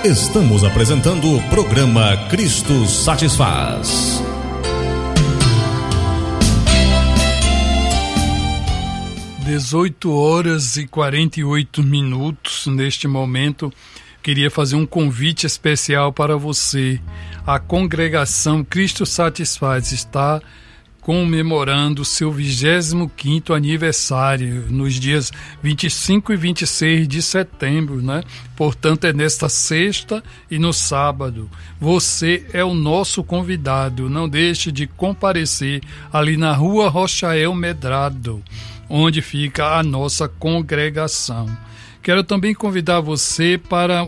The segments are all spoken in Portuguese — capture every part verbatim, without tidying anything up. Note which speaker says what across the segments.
Speaker 1: Estamos apresentando o programa Cristo Satisfaz.
Speaker 2: dezoito horas e quarenta e oito minutos. Neste momento, queria fazer um convite especial para você. A congregação Cristo Satisfaz está comemorando seu vigésimo quinto aniversário nos dias vinte e cinco e vinte e seis de setembro, né? Portanto, é nesta sexta e no sábado. Você é o nosso convidado. Não deixe de comparecer ali na rua Rochael Medrado, onde fica a nossa congregação. Quero também convidar você para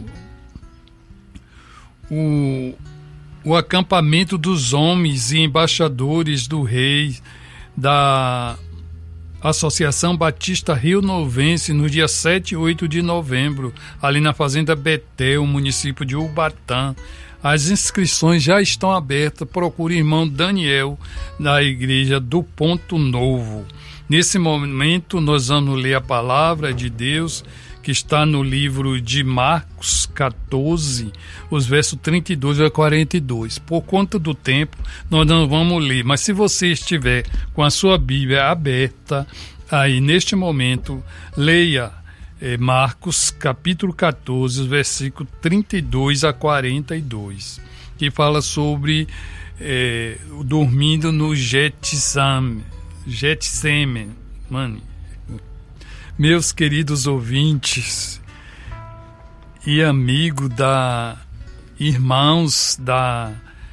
Speaker 2: o o acampamento dos homens e embaixadores do rei da Associação Batista Rio Novense, no dia sete e oito de novembro, ali na Fazenda Betel, município de Ubatã. As inscrições já estão abertas. Procure o irmão Daniel, da igreja do Ponto Novo. Nesse momento, nós vamos ler a palavra de Deus, que está no livro de Marcos catorze, os versos trinta e dois a quarenta e dois. Por conta do tempo, nós não vamos ler, mas se você estiver com a sua Bíblia aberta, aí neste momento, leia eh, Marcos capítulo catorze, os versículos trinta e dois a quarenta e dois, que fala sobre eh, dormindo no Getsemane. Getsemane, mano. Meus queridos ouvintes e amigos da irmãos da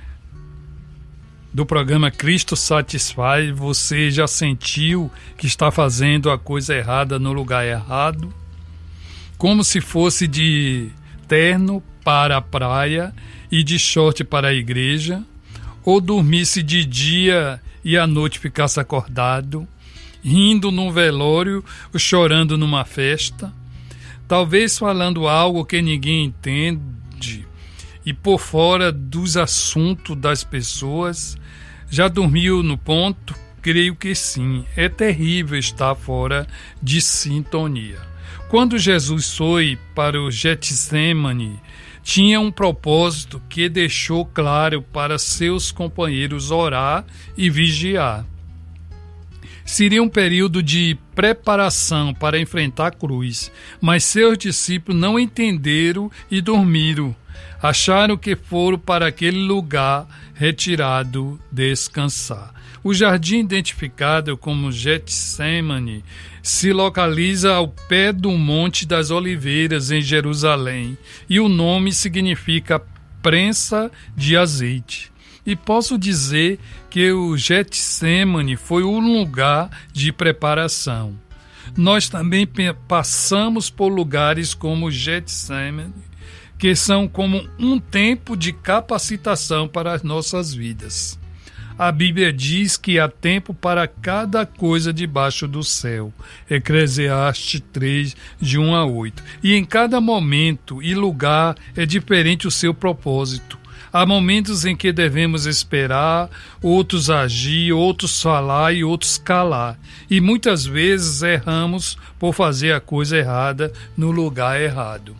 Speaker 2: do programa Cristo Satisfaz, você já sentiu que está fazendo a coisa errada no lugar errado? Como se fosse de terno para a praia e de short para a igreja? Ou dormisse de dia e à noite ficasse acordado, rindo num velório, chorando numa festa, talvez falando algo que ninguém entende e por fora dos assuntos das pessoas. Já dormiu no ponto? Creio que sim. É terrível estar fora de sintonia. Quando Jesus foi para o Getsemane, tinha um propósito que deixou claro para seus companheiros orar e vigiar. Seria um período de preparação para enfrentar a cruz, mas seus discípulos não entenderam e dormiram. Acharam que foram para aquele lugar retirado descansar. O jardim identificado como Getsemane se localiza ao pé do Monte das Oliveiras, em Jerusalém, e o nome significa prensa de azeite. E posso dizer que o Getsemane foi um lugar de preparação. Nós também passamos por lugares como o Getsemane, que são como um tempo de capacitação para as nossas vidas. A Bíblia diz que há tempo para cada coisa debaixo do céu. Eclesiastes três, de um a oito. E em cada momento e lugar é diferente o seu propósito. Há momentos em que devemos esperar, outros agir, outros falar e outros calar. E muitas vezes erramos por fazer a coisa errada no lugar errado.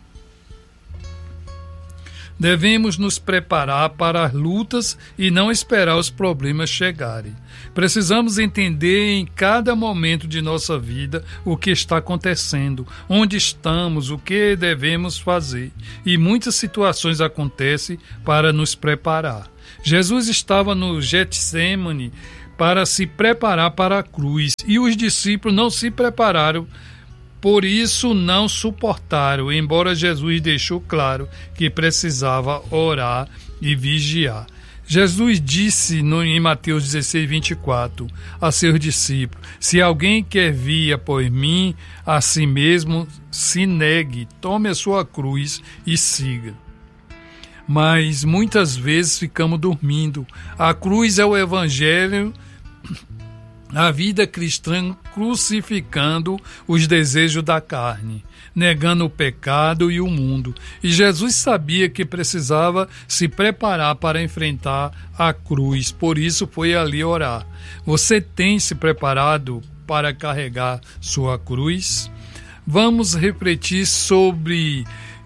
Speaker 2: Devemos nos preparar para as lutas e não esperar os problemas chegarem. Precisamos entender em cada momento de nossa vida o que está acontecendo, onde estamos, o que devemos fazer. E muitas situações acontecem para nos preparar. Jesus estava no Getsemane para se preparar para a cruz e os discípulos não se prepararam. Por isso não suportaram, embora Jesus deixou claro que precisava orar e vigiar. Jesus disse no, em Mateus dezesseis, vinte e quatro a seus discípulos: se alguém quer vir após mim, a si mesmo se negue, tome a sua cruz e siga. Mas muitas vezes ficamos dormindo. A cruz é o evangelho, a vida cristã crucificando os desejos da carne, negando o pecado e o mundo. E Jesus sabia que precisava se preparar para enfrentar a cruz, por isso foi ali orar. Você tem se preparado para carregar sua cruz? Vamos refletir sobre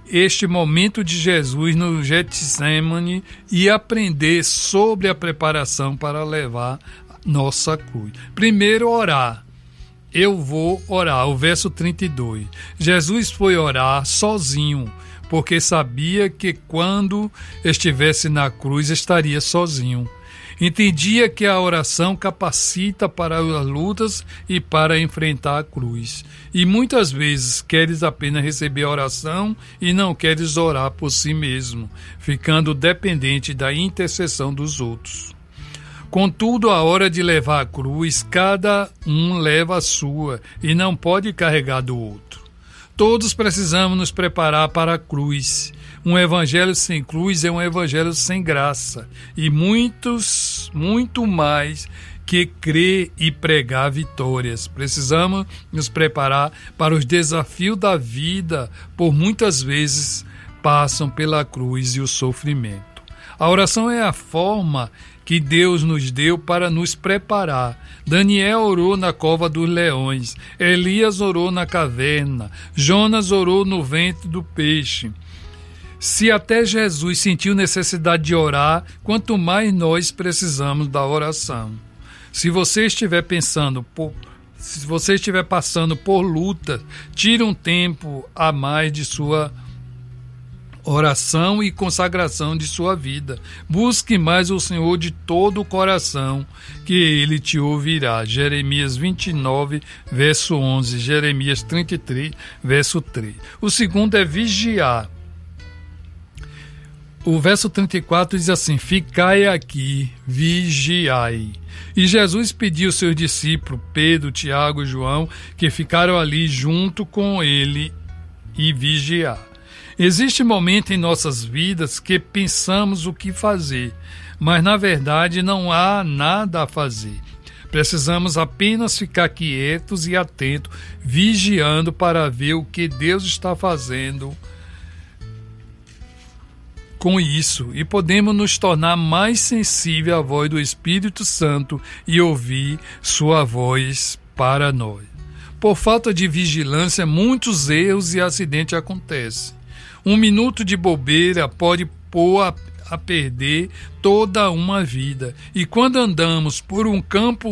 Speaker 2: este momento de Jesus no Getsemane e aprender sobre a preparação para levar nossa cruz. Primeiro, orar. Eu vou orar. O verso trinta e dois. Jesus foi orar sozinho, porque sabia que quando estivesse na cruz estaria sozinho. Entendia que a oração capacita para as lutas e para enfrentar a cruz. E muitas vezes queres apenas receber a oração e não queres orar por si mesmo, ficando dependente da intercessão dos outros. Contudo, a hora de levar a cruz, cada um leva a sua e não pode carregar do outro. Todos precisamos nos preparar para a cruz. Um evangelho sem cruz é um evangelho sem graça. E muitos, muito mais que crer e pregar vitórias. Precisamos nos preparar para os desafios da vida, por muitas vezes passam pela cruz e o sofrimento. A oração é a forma que Deus nos deu para nos preparar. Daniel orou na cova dos leões, Elias orou na caverna, Jonas orou no ventre do peixe. Se até Jesus sentiu necessidade de orar, quanto mais nós precisamos da oração. Se você estiver pensando, por, se você estiver passando por luta, tire um tempo a mais de sua oração e consagração de sua vida. Busque mais o Senhor de todo o coração, que Ele te ouvirá. Jeremias vinte e nove, verso onze. Jeremias trinta e três, verso três. O segundo é vigiar. O verso trinta e quatro diz assim: ficai aqui, vigiai. E Jesus pediu aos seus discípulos, Pedro, Tiago e João, que ficaram ali junto com ele e vigiar. Existe momento em nossas vidas que pensamos o que fazer, mas na verdade não há nada a fazer. Precisamos apenas ficar quietos e atentos, vigiando para ver o que Deus está fazendo com isso, e podemos nos tornar mais sensíveis à voz do Espírito Santo e ouvir sua voz para nós. Por falta de vigilância, muitos erros e acidentes acontecem. Um minuto de bobeira pode pôr a, a perder toda uma vida. E quando andamos por um campo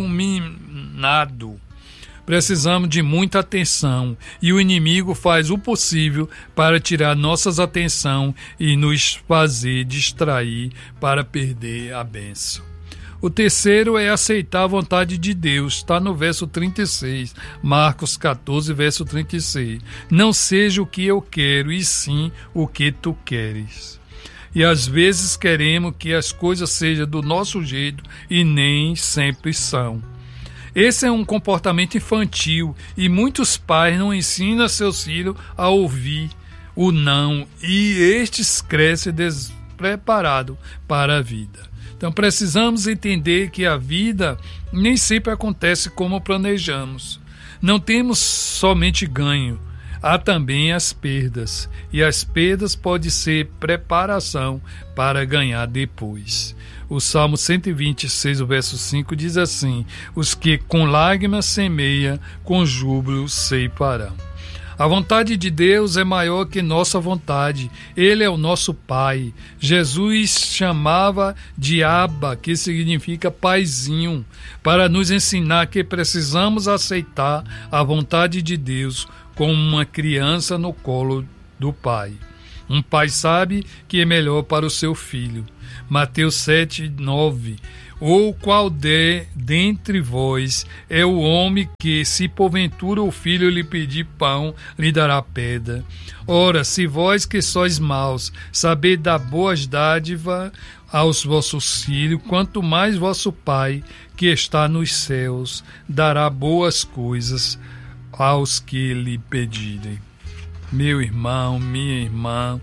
Speaker 2: minado, precisamos de muita atenção, e o inimigo faz o possível para tirar nossas atenção e nos fazer distrair para perder a bênção. O terceiro é aceitar a vontade de Deus, está no verso trinta e seis, Marcos catorze, verso trinta e seis. Não seja o que eu quero, e sim o que tu queres. E às vezes queremos que as coisas sejam do nosso jeito e nem sempre são. Esse é um comportamento infantil e muitos pais não ensinam seus filhos a ouvir o não, e estes crescem despreparados para a vida. Então precisamos entender que a vida nem sempre acontece como planejamos. Não temos somente ganho, há também as perdas. E as perdas podem ser preparação para ganhar depois. O Salmo cento e vinte e seis, o verso cinco, diz assim: os que com lágrimas semeiam, com júbilo ceifarão. A vontade de Deus é maior que nossa vontade. Ele é o nosso Pai. Jesus chamava de Abba, que significa paizinho, para nos ensinar que precisamos aceitar a vontade de Deus como uma criança no colo do Pai. Um pai sabe que é melhor para o seu filho. Mateus sete, nove. Ou qual de, dentre vós é o homem que, se porventura o filho lhe pedir pão, lhe dará pedra? Ora, se vós que sois maus, sabeis dar boas dádivas aos vossos filhos, quanto mais vosso Pai, que está nos céus, dará boas coisas aos que lhe pedirem. Meu irmão, minha irmã,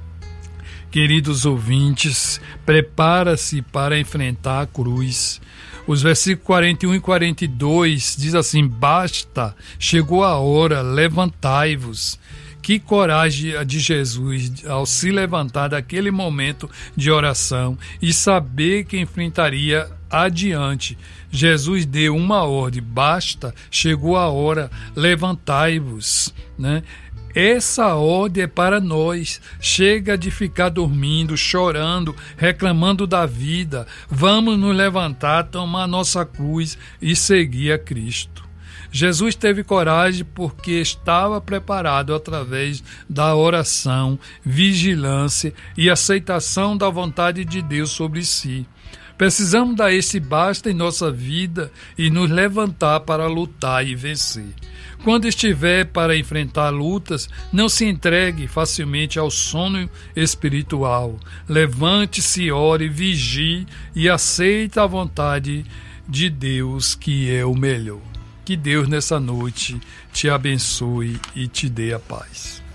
Speaker 2: queridos ouvintes, prepara-se para enfrentar a cruz. Os versículos quarenta e um e quarenta e dois diz assim: basta, chegou a hora, levantai-vos. Que coragem a de Jesus ao se levantar daquele momento de oração e saber que enfrentaria adiante. Jesus deu uma ordem: basta, chegou a hora, levantai-vos, né? Essa ordem é para nós. Chega de ficar dormindo, chorando, reclamando da vida. Vamos nos levantar, tomar nossa cruz e seguir a Cristo. Jesus teve coragem porque estava preparado através da oração, vigilância e aceitação da vontade de Deus sobre si. Precisamos dar esse basta em nossa vida e nos levantar para lutar e vencer. Quando estiver para enfrentar lutas, não se entregue facilmente ao sono espiritual. Levante-se, ore, vigie e aceite a vontade de Deus, que é o melhor. Que Deus nessa noite te abençoe e te dê a paz.